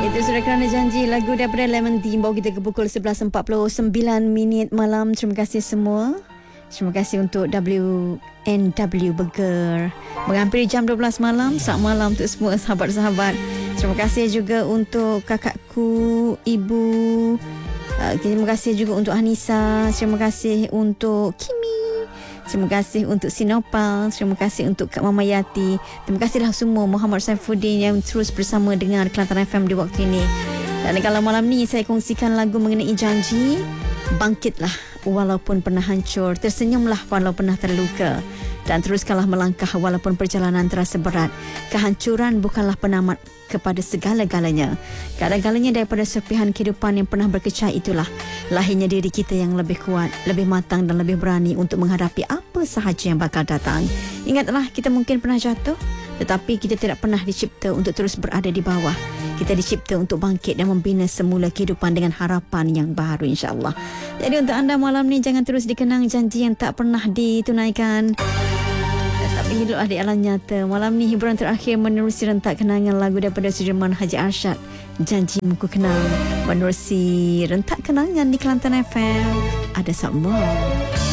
Itu sudah kerana janji lagu daripada Lemon Tea bawa kita ke pukul 11.49 malam. Terima kasih semua. Terima kasih untuk WNW Burger. Menghampiri jam 12 malam. Selamat malam untuk semua sahabat-sahabat. Terima kasih juga untuk kakakku, ibu. Terima kasih juga untuk Anissa. Terima kasih untuk Kimi. Terima kasih untuk Sinopal. Terima kasih untuk Kak Mama Yati. Terima kasihlah semua Muhammad Saifuddin yang terus bersama dengan Kelantan FM di waktu ini. Dan kalau malam ni saya kongsikan lagu mengenai janji. Bangkitlah walaupun pernah hancur, tersenyumlah walau pernah terluka, dan teruskanlah melangkah walaupun perjalanan terasa berat. Kehancuran bukanlah penamat kepada segala-galanya. Kadang-galanya daripada serpihan kehidupan yang pernah berkecah itulah lahirnya diri kita yang lebih kuat, lebih matang dan lebih berani untuk menghadapi apa sahaja yang bakal datang. Ingatlah, kita mungkin pernah jatuh, tetapi kita tidak pernah dicipta untuk terus berada di bawah. Kita dicipta untuk bangkit dan membina semula kehidupan dengan harapan yang baru, insyaAllah. Jadi untuk anda malam ni, jangan terus dikenang janji yang tak pernah ditunaikan, tapi hiduplah di alam nyata. Malam ni hiburan terakhir menerusi rentak kenangan lagu daripada Sudirman Haji Arsyad, Janjimu Ku Kenal, menerusi rentak kenangan di Kelantan FM. Ada Sabma.